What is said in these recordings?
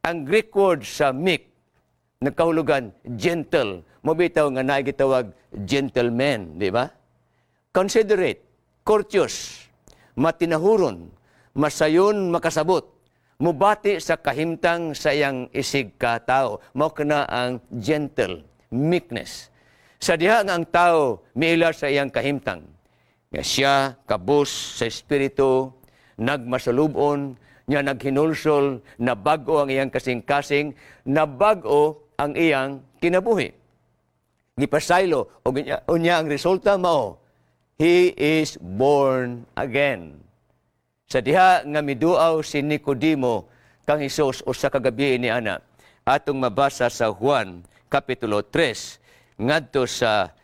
Ang Greek word sa meek, nagkahulugan, gentle. Mabitaw nga naigitawag gentleman, di ba? Considerate, courteous, matinahuron, masayon makasabot, mubati sa kahimtang sa iyang isig ka tao. Mao kana ang gentle, meekness. Sa diha nga ang tao miilar sa iyang kahimtang, nga siya kabus sa espiritu, nagmasalubon, niya naghinulsol, nabago ang iyang kasing-kasing, nabago ang iyang kinabuhi. Gipasaylo, o niya ang resulta mao, he is born again. Sa diha nga miduaw si Nicodemo kang Hesus usa ka gabi ni ana, atong mabasa sa Juan kapitulo 3 ngadto sa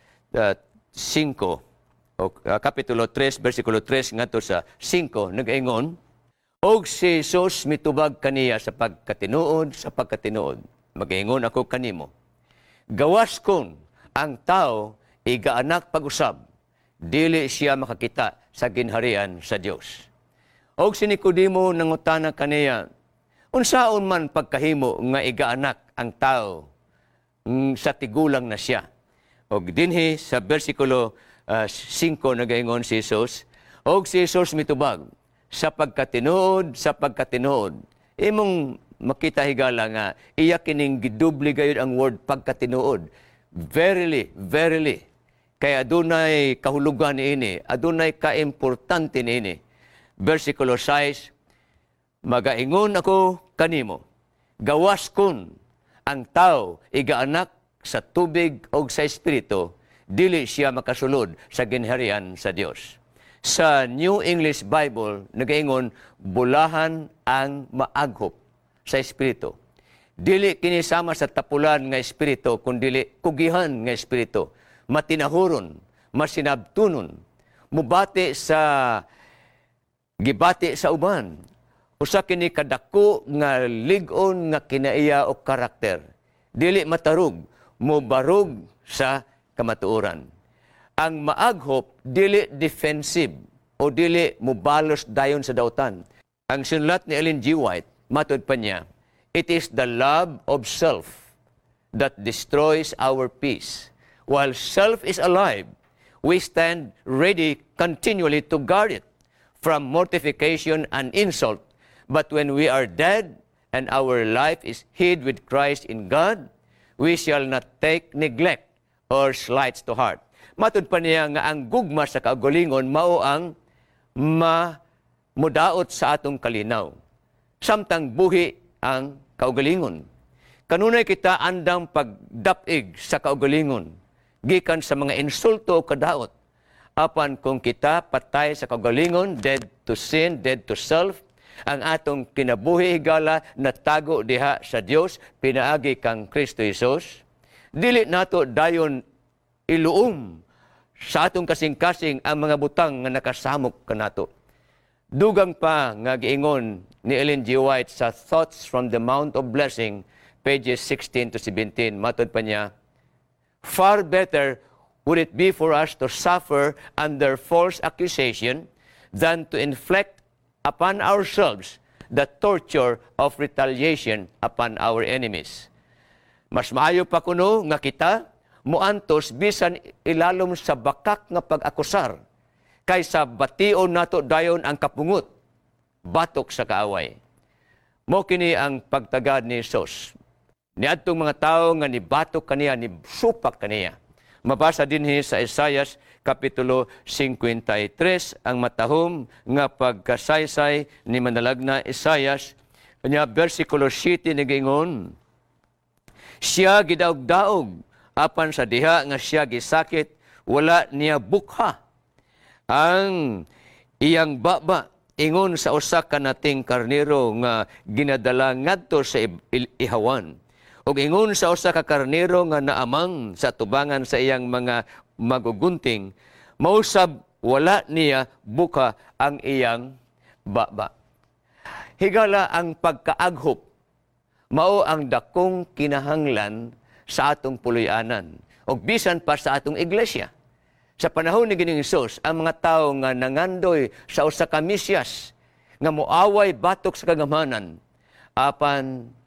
5 o kapitulo 3 bersikulo 3 ngadto sa 5 nagaingon, og si Jesus mitubag kaniya sa pagkatinuod, magaingon ako kanimo. Gawas kon ang tao igaanak pag-usab, dili siya makakita sa ginharian sa Dios. Og si Nicodemo nangutana kaniya, unsaon man pagkahimo nga igaanak ang tao sa tigulang na siya. Og dinhi sa bersikulo 5 nagaingon si Jesus, og si Jesus mitubag, sa pagkatinuod, imong makita higala nga, iya kining gidubli gayud ang word pagkatinuod. Verily, verily. Kaya adunay kahulugan niini, adunay kaimportante niini. Versikulo 6, magaingon ako kanimo, gawas kun ang tao igaanak sa tubig o sa espiritu, dili siya makasulod sa ginharian sa Dios. Sa New English Bible, nagaingon, bulahan ang maaghop sa espiritu. Dili kinisama sa tapulan nga espiritu, kundi kugihan nga espiritu. Matinahuron, masinabtunon, mubati sa gibati sa uban. Usa kini kadako nga lig-on nga kinaiya o karakter. Dili matarug, mubarog sa kamatuoran. Ang maaghop, dili defensive o dili mubalos dayon sa dautan. Ang sinulat ni Ellen G. White, matod pa niya, it is the love of self that destroys our peace. While self is alive, we stand ready continually to guard it from mortification and insult. But when we are dead and our life is hid with Christ in God, we shall not take neglect or slights to heart. Matod pa niya nga ang gugma sa kaugalingon mao ang mudaot sa atong kalinaw. Samtang buhi ang kaugalingon. Kanunay kita andang pagdapig sa kaugalingon, gikan sa mga insulto o kadaot. Apan kung kita patay sa kaugalingon, dead to sin, dead to self, ang atong kinabuhi higala natago diha sa Dios, pinaagi kang Kristo Jesus, dili nato dayon iluom sa atong kasing-kasing ang mga butang nga nakasamok kanato. Dugang pa nga giingon ni Ellen G. White sa Thoughts from the Mount of Blessing, pages 16 to 17, matod pa niya, far better would it be for us to suffer under false accusation than to inflict upon ourselves the torture of retaliation upon our enemies. Mas maayo pa kuno nga kita muantos bisan ilalom sa bakak nga pag-akusar kaysa bation nato dayon ang kapungot batok sa kaaway. Mo kini ang pagtagad ni Jesus. Niadtong mga tawo nga nibatok kaniya, ni supak kaniya. Mabasa dinhi sa Isaias kapitulo 53 ang matahom nga pagkasaysay ni manalagna Isaias nya bersikulo 7 nigingon, siya gidaog-daog apan sa diha nga siya gisakit wala niya bukha. Ang iyang baba ingon sa usa ka nating karnero nga ginadala ngadto sa ihawan. Og ingon sa usa ka karnero nga naamang sa tubangan sa iyang mga magugunting, mausab wala niya buka ang iyang baba. Higala ang pagkaaghop mao ang dakong kinahanglan sa atong puloy-anan o bisan pa sa atong iglesia. Sa panahon ni Ginoong Hesus, ang mga tao nga nangandoy sa usa ka Mesyas nga moaway batok sa kagamanan, apan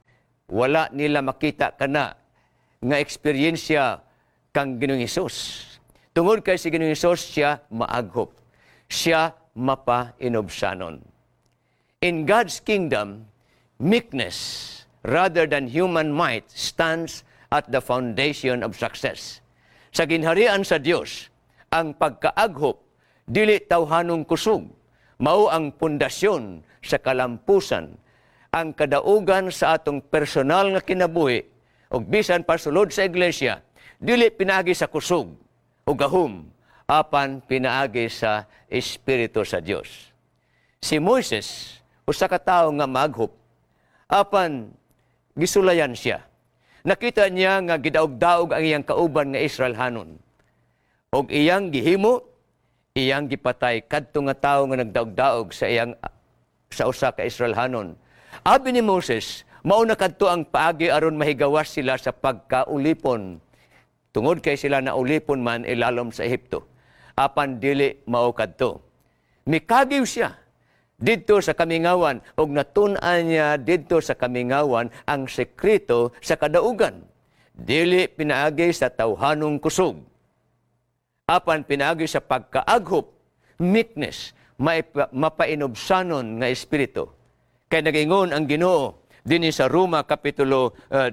wala nila makita kana nga eksperyensya kang Ginoong Hesus. Tungod kay si Ginoong Hesus, siya maaghop. Siya mapainobsanon. In God's kingdom, meekness rather than human might stands at the foundation of success. Sa ginharian sa Dios, ang pagkaaghop dili tawhanong kusog, mao ang pundasyon sa kalampusan, ang kadaugan sa atong personal nga kinabuhi ug bisan pasulod sa iglesia, dili pinaagi sa kusog o gahom, apan pinaagi sa Espiritu sa Dios. Si Moises, usa ka tawo nga maaghop, apan gisulayan siya. Nakita niya nga gidaog-daog ang iyang kauban nga Israelhanon. Og iyang gihimo, iyang gipatay kadto nga tawo nga nagdaog-daog sa usa ka Israelhanon. Abi ni Moses, mao na kadto ang paagi aron mahigawas sila sa pagkaulipon. Tungod kay sila na ulipon man ilalom sa Ehipto. Apan dili mao kadto. Mikagiw siya didto sa kamingawan ug natun-an niya didto sa kamingawan ang sekreto sa kadaugan. Dili pinaagi sa tawhanong kusog. Apan pinaagi sa pagkaaghop, meekness, mapainobsanon nga espiritu. Kay nagingon ang Ginoo dinhi sa Roma kapitulo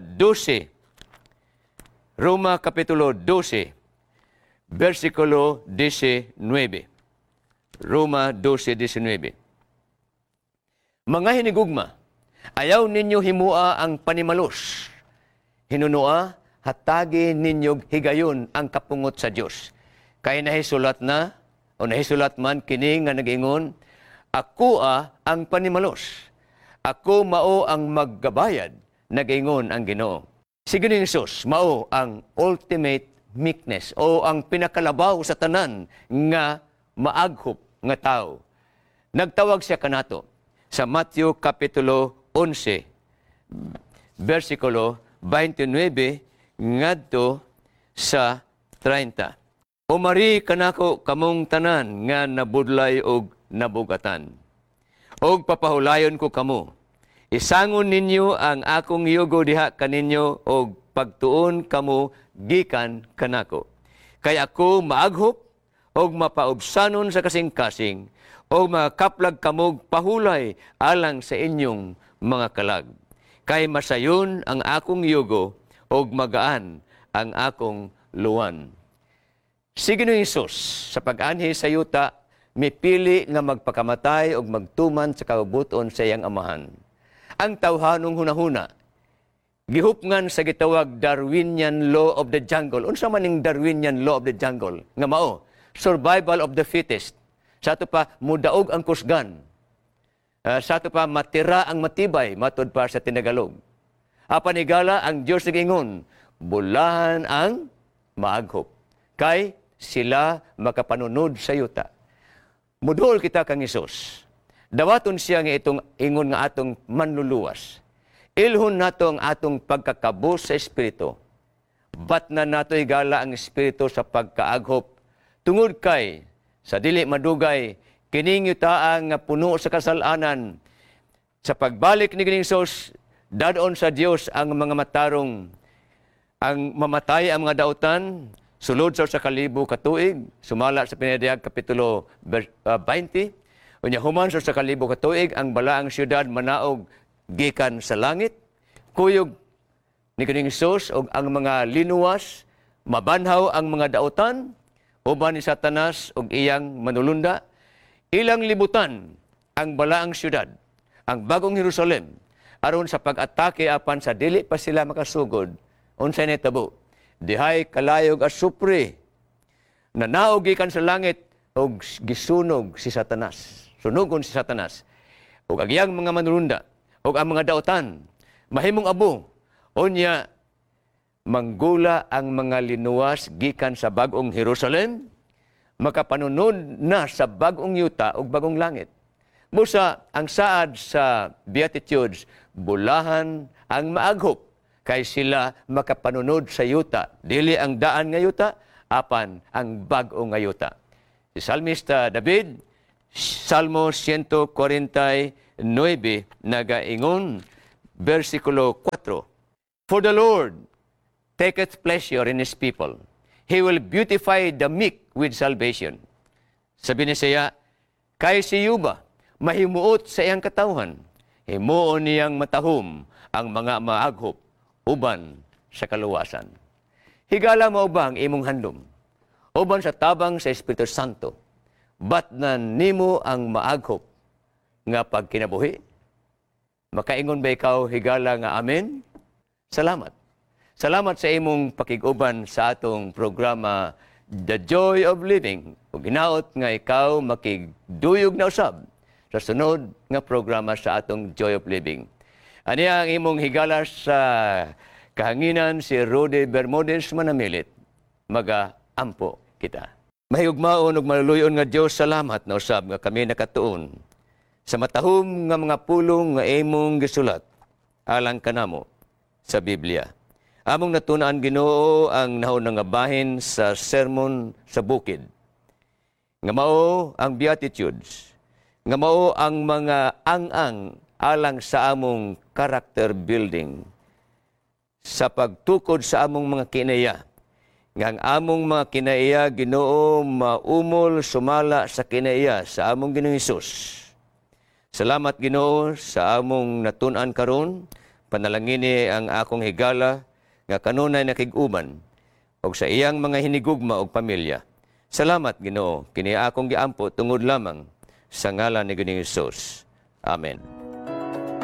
12. Roma kapitulo 12, versikulo 19. Roma 12:19. Mga hinigugma, ayaw ninyo himua ang panimalos. Hinunua, hatagi ninyo higayon ang kapungot sa Dios. Kay nahisulat na, o nahisulat man kini nga nagingon, ako ang panimalos. Ako mao ang maggabayad, nagingon ang Ginoo. Si Ginoong Hesus mao ang ultimate meekness o ang pinakalabaw sa tanan nga maaghop nga tao. Nagtawag siya kanato sa Matthew kapitulo 11, versikulo 29 ngadto sa 30. Umari kanako kamong tanan nga nabudlay og nabugatan. Og papahulayon ko kamo. Isangon ninyo ang akong yugo diha kaninyo og pagtuon kamo gikan kanako. Kay ako maaghop og mapaubsanon sa kasing-kasing o makaplag kamog pahulay alang sa inyong mga kalag. Kay masayon ang akong yugo o magaan ang akong luwan. Si Ginoong Hesus sa pag-anhi sa yuta, mipili nga magpakamatay o magtuman sa kaubuton sa iyang amahan. Ang tawhanong hunahuna, gihupngan sa gitawag Darwinian Law of the Jungle. Unsa man ning Darwinian Law of the Jungle? Nga mao, survival of the fittest. Sa ito pa, mudaog ang kusgan. Sa ito pa, matira ang matibay, matod pa sa tinagalog. Apanigala ang Diyos nagingon, bulahan ang maaghop. Kay sila makapanunod sa yuta. Mudol kita kang Hesus. Dawaton siya nga itong ingon nga atong manluluwas. Ilhon nato ang atong pagkakabus sa Espiritu. Bat na nato igala ang Espiritu sa pagkaaghop. Tungod kay, sa dili madugay, kining yutaang nga puno sa kasalanan. Sa pagbalik ni Ginoong Hesus, dadon sa Dios ang mga matarong, ang mamatay ang mga dautan, sulod sa kalibo katuig, sumala sa Pinadiyag Kapitulo 20, unya human sa kalibo katuig, ang balaang syudad manaog gikan sa langit, kuyog ni Ginoong Hesus o ang mga linuwas, mabanhaw ang mga dautan, uban ni Satanas o iyang manulunda, ilang libutan ang balaang syudad, ang bagong Jerusalem, aron sa pag-atake apan sa dili pa sila makasugod, unsay nitabo. Dihay kalayog as supre, na naog gikan sa langit, o gisunog si Satanas. Sunugon si Satanas. O agiyang mga manulunda, o ang mga dautan, mahimong abo, unya, manggula ang mga linuwas gikan sa bagong Jerusalem, makapanunod na sa bagong yuta o bagong langit. Busa, ang saad sa Beatitudes, bulahan ang maaghop, kay sila makapanunod sa yuta. Dili ang daan nga yuta, apan ang bag-o nga yuta. Si Salmista David, Salmo 149, nagaingon, versikulo 4. For the Lord taketh pleasure in His people. He will beautify the meek with salvation. Sabi ni siya, kay si Yuba, mahimuot sa iyang katawhan. Himuon niyang matahom ang mga maaghop, uban sa kaluwasan. Higala mo ba ang imong handom? Uban sa tabang sa Espiritu Santo, ba't na nimo ang maaghop nga pagkinabuhi? Makaingon ba ikaw higala nga amen? Salamat. Salamat sa imong pakiguban sa atong programa The Joy of Living. Ug ginaot nga ikaw makigduyog na usab sa sunod nga programa sa atong Joy of Living. Ani ang imong higala sa kahanginan si Rudy Bermudez Manamilit. Maga-ampo kita. Mahigugmaon ug maluluyon nga Dios, salamat na usab nga kami nakatuon sa matahom nga mga pulong nga imong gisulat alang kanamo sa Biblia. Among natunan Ginoo ang nahuna nga bahin sa sermon sa bukid. Nga mao ang Beatitudes. Nga mao ang mga ang-ang alang sa among character building. Sa pagtukod sa among mga kinaya. Nga ang among mga kinaya Ginoo maumol sumala sa kinaya sa among Ginoong Hesus. Salamat Ginoo sa among natun-an karon. Panalangini ang akong higala nga kanunay nakig-uban og sa iyang mga hinigugma og pamilya. Salamat Ginoo kini akong giampo tungod lamang sa ngalan ni Ginoong Hesus. Amen.